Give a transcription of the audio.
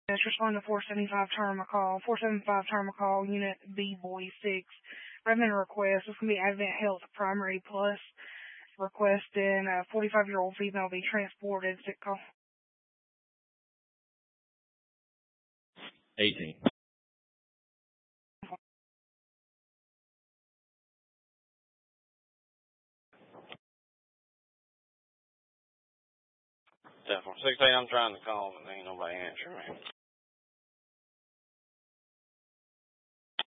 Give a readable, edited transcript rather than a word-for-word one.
It's respond to 475 term call. 475 term call, Unit B, Boy 6. Recommended request. This can be Advent Health Primary Plus. Requesting a 45-year-old female be transported. Sick call. 18. 10-4-16, I'm trying to call, but ain't nobody answering me.